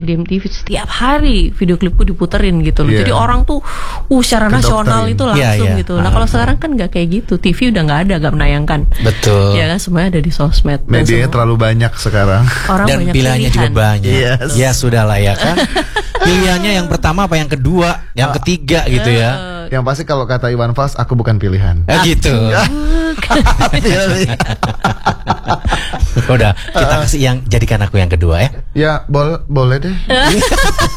di MTV setiap hari video klipku diputerin gitu loh. Jadi orang tuh secara nasional itu langsung gitu. Nah kalau sekarang kan nggak kayak gitu, TV udah nggak ada, nggak menayangkan. Betul. Ya kan, semuanya ada di sosmed. Medianya terlalu banyak sekarang. Orang dan banyak pilihannya juga banyak. Yes. Ya sudah lah ya kan. Pilihannya yang pertama apa yang kedua, yang ketiga gitu ya. Yang pasti kalau kata Iwan Fals, aku bukan pilihan. Gitu. Udah, kita kasih yang jadikan aku yang kedua ya. Ya boleh deh.